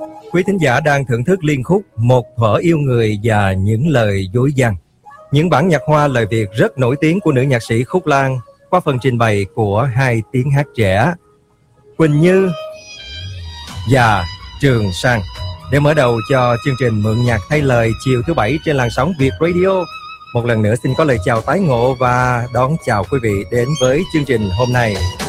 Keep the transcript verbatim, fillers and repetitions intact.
Quý thính giả đang thưởng thức liên khúc Một Thuở Yêu Người và Những Lời Dối Giăng, những bản nhạc hoa lời Việt rất nổi tiếng của nữ nhạc sĩ Khúc Lan qua phần trình bày của hai tiếng hát trẻ Quỳnh Như và Trường Sang. Để mở đầu cho chương trình Mượn Nhạc Thay Lời chiều thứ Bảy trên làn sóng Việt Radio, một lần nữa xin có lời chào tái ngộ và đón chào quý vị đến với chương trình hôm nay.